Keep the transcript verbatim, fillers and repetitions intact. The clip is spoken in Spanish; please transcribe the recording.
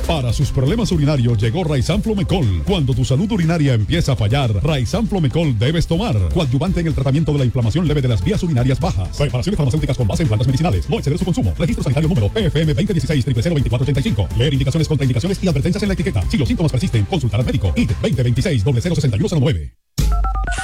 Para sus problemas urinarios llegó Raizan Flomecol. Cuando tu salud urinaria empieza a fallar, Raizan Flomecol debes tomar. Coadyuvante en el tratamiento de la inflamación leve de las vías urinarias bajas. Preparaciones farmacéuticas con base en plantas medicinales. No exceder su consumo. Registro sanitario número P F M veinte dieciséis cero cero veinticuatro ochenta y cinco. Leer indicaciones, contraindicaciones y advertencias en la etiqueta. Si los síntomas persisten, consultar al médico. I D veinte veintiséis cero cero sesenta y uno cero nueve.